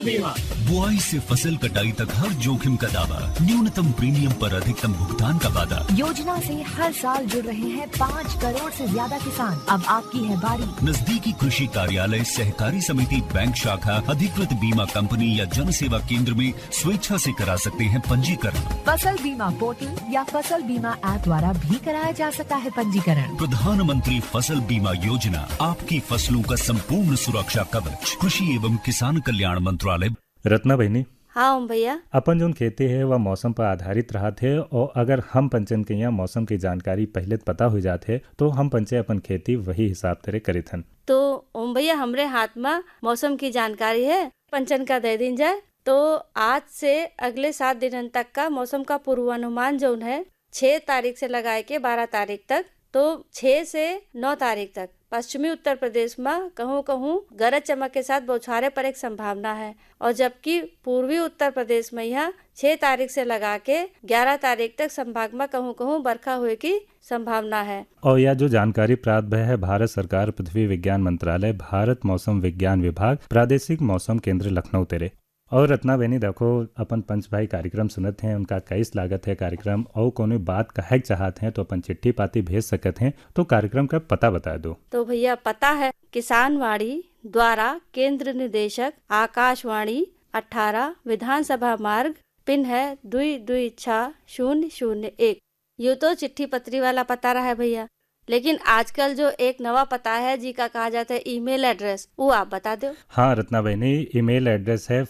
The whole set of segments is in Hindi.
बीमा। बुआई से फसल कटाई तक हर जोखिम का दावा, न्यूनतम प्रीमियम पर अधिकतम भुगतान का वादा। योजना से हर साल जुड़ रहे हैं 5 करोड़ से ज्यादा किसान। अब आपकी है बारी। नजदीकी कृषि कार्यालय, सहकारी समिति, बैंक शाखा, अधिकृत बीमा कंपनी या जन सेवा केंद्र में स्वेच्छा से करा सकते हैं पंजीकरण। फसल बीमा पोर्टल या फसल बीमा ऐप द्वारा भी कराया जा सकता है पंजीकरण। प्रधानमंत्री फसल बीमा योजना, आपकी फसलों का संपूर्ण सुरक्षा कवच। कृषि एवं किसान कल्याण मंत्रालय। रत्ना बहनी, हाँ ओम भैया, अपन जो खेती है वह मौसम पर आधारित रहा थे, और अगर हम पंचन के यहाँ मौसम की जानकारी पहले पता हो जाते तो हम पंचे अपन खेती वही हिसाब तरह करे थन। तो ओम भैया हमरे हाथ में मौसम की जानकारी है, पंचन का दे दिन जाए तो आज से अगले 7 दिन तक का मौसम का पूर्वानुमान जो है 6 तारीख से लगाए के 12 तारीख तक, तो 6 से 9 तारीख तक पश्चिमी उत्तर प्रदेश में कहूँ कहूँ गरज चमक के साथ बौछारें पर एक संभावना है, और जबकि पूर्वी उत्तर प्रदेश में यहाँ 6 तारीख से लगा के 11 तारीख तक संभाग में कहूँ कहूँ बरखा हुए की संभावना है। और यह जो जानकारी प्राप्त है भारत सरकार, पृथ्वी विज्ञान मंत्रालय, भारत मौसम विज्ञान विभाग, प्रादेशिक मौसम केंद्र लखनऊ तेरे। और रत्ना बहनी देखो, अपन पंच भाई कार्यक्रम सुनत हैं, उनका कैस लागत है कार्यक्रम, और कोनो बात कहे चाहते हैं तो अपन चिट्ठी पाती भेज सकते हैं, तो कार्यक्रम का पता बता दो। तो भैया पता है किसान वाणी द्वारा केंद्र निदेशक आकाशवाणी 18 विधानसभा मार्ग, पिन है 226001। यूँ तो चिट्ठी पत्री वाला पता रहा है भैया, लेकिन आजकल जो एक नवा पता है जी का कहा जाता है ईमेल एड्रेस, वो आप बता दो। हाँ रत्ना बहनी, ईमेल एड्रेस है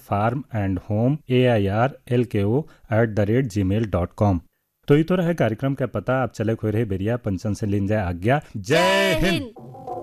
farmandhomeairlko@gmail.com। तो ये तो रहा कार्यक्रम का पता। आप चले खोए रहे बेरिया पंचन से लिन जाए आज्ञा। जय हिंद।